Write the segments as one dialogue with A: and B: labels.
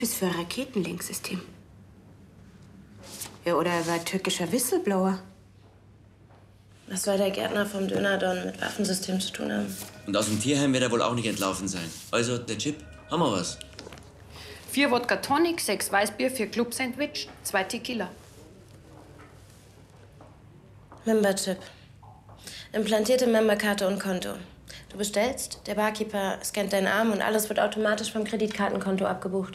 A: Was für ein Raketenlenksystem? Ja, oder er war türkischer Whistleblower.
B: Was soll der Gärtner vom Dönerdon mit Waffensystem zu tun haben?
C: Und aus dem Tierheim wird er wohl auch nicht entlaufen sein. Also, der Chip, haben wir was.
D: 4 Wodka Tonic, 6 Weißbier, 4 Club-Sandwich, 2 Tequila.
B: Memberchip. Implantierte Memberkarte und Konto. Du bestellst, der Barkeeper scannt deinen Arm und alles wird automatisch vom Kreditkartenkonto abgebucht.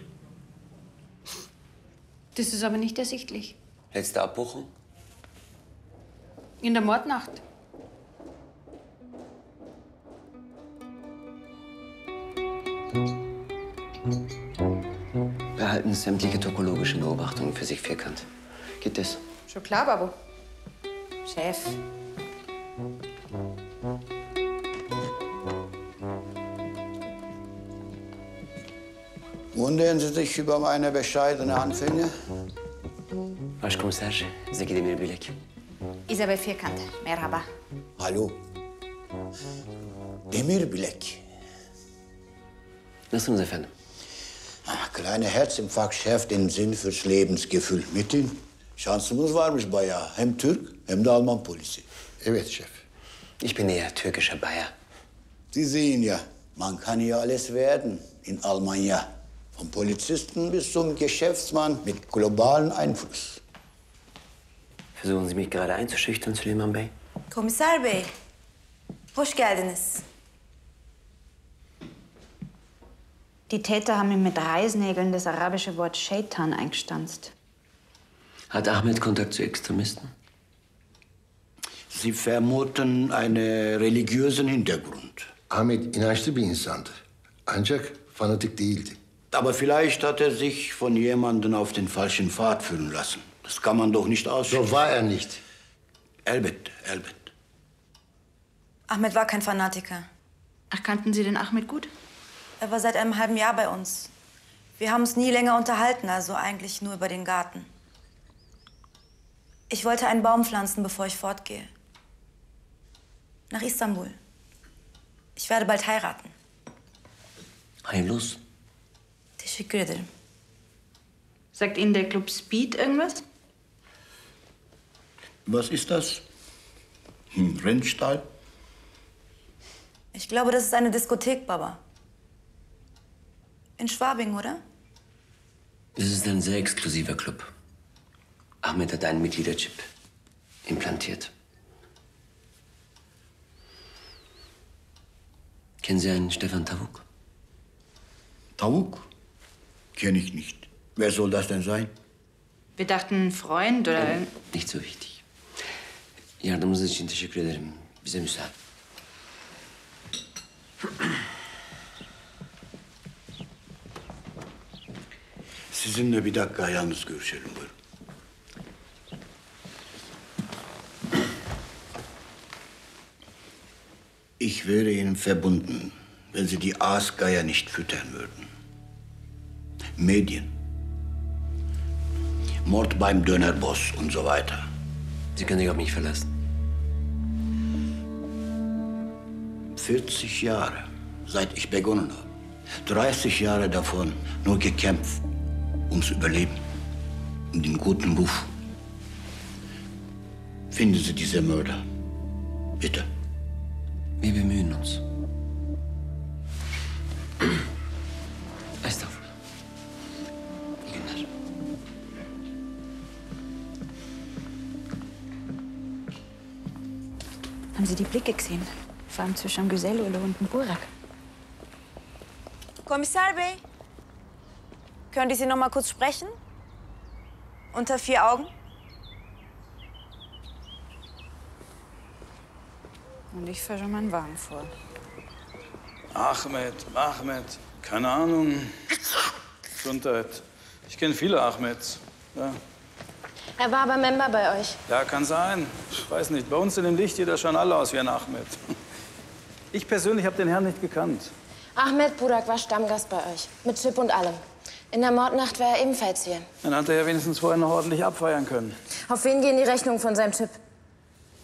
D: Das ist aber nicht ersichtlich.
C: Letzte Abbuchung?
D: In der Mordnacht.
C: Behalten sämtliche topologische Beobachtungen für sich vierkant. Geht das?
D: Schon klar, Babo.
A: Chef.
E: Wundern Sie sich über meine bescheidenen Anfänge?
C: Başkomiser Zeki Demirbilek.
A: Isabel Vierkant. Merhaba.
E: Hallo. Demirbilek.
C: Nasılsınız efendim?
E: Kleiner Herzinfarkt schärft den Sinn fürs Lebensgefühl. Metin, şansımız varmış bayağı. Hem Türk hem de Alman polisi.
F: Evet şef.
C: Ich bin eher türkischer Bayer.
E: Sie sehen ja, man kann hier alles werden in Almanya. Vom Polizisten bis zum Geschäftsmann mit globalen Einfluss.
C: Versuchen Sie mich gerade einzuschüchtern, Süleyman Bey?
G: Komiser Bey, hoş geldiniz.
A: Die Täter haben ihm mit Reißnägeln das arabische Wort Shaitan eingestanzt.
C: Hat Ahmed Kontakt zu Extremisten?
E: Sie vermuten einen religiösen Hintergrund.
F: Ahmet inançlı bir insandı. Ancak fanatik değildi.
E: Aber vielleicht hat er sich von jemandem auf den falschen Pfad führen lassen. Das kann man doch nicht ausschließen.
F: So war er nicht.
E: Elbette, elbette.
G: Ahmed war kein Fanatiker.
A: Ach, kannten Sie den Ahmed gut?
G: Er war seit einem halben Jahr bei uns. Wir haben uns nie länger unterhalten, also eigentlich nur über den Garten. Ich wollte einen Baum pflanzen, bevor ich fortgehe. Nach Istanbul. Ich werde bald heiraten.
C: Hayırlı olsun.
G: Teşekkür ederim.
A: Sagt Ihnen der Club Speed irgendwas?
E: Was ist das? Rennstall?
G: Ich glaube, das ist eine Diskothek, Baba. In Schwabing, oder?
C: Es ist ein sehr exklusiver Club. Ahmed hat einen Mitgliederchip implantiert. Kennen Sie einen Stefan Tavuk?
E: Tavuk? Kenne ich nicht. Wer soll das denn sein?
A: Wir dachten, ein Freund oder...
C: Nicht so wichtig. Yardımınız için teşekkür ederim. Bize müsaade.
E: Sizinle bir dakika yalnız görüşelim. Buyurun. Ich wäre Ihnen verbunden, wenn Sie die Aasgeier nicht füttern würden. Medien. Mord beim Dönerboss und so weiter.
C: Sie können sich auf mich verlassen.
E: 40 Jahre, seit ich begonnen habe. 30 Jahre davon nur gekämpft, ums Überleben, um den guten Ruf. Finden Sie diese Mörder, bitte.
C: Wir bemühen uns. Estağfurullah. İyi günler.
A: Haben Sie die Blicke gesehen? Vor allem zwischen Güzelloğlu und dem Burak.
G: Kommissar Bey, könnte ich Sie noch mal kurz sprechen? Unter 4 Augen?
A: Und ich fahre schon mal einen Wagen vor.
H: Ahmed, keine Ahnung. Gesundheit. Ich kenne viele Ahmeds. Ja.
B: Er war aber Member bei euch.
H: Ja, kann sein. Ich weiß nicht. Bei uns in dem Licht sieht er schon alle aus wie ein Ahmed. Ich persönlich habe den Herrn nicht gekannt.
B: Ahmed Burak war Stammgast bei euch. Mit Chip und allem. In der Mordnacht war er ebenfalls hier.
H: Dann hat er ja wenigstens vorher noch ordentlich abfeiern können.
B: Auf wen gehen die Rechnungen von seinem Chip?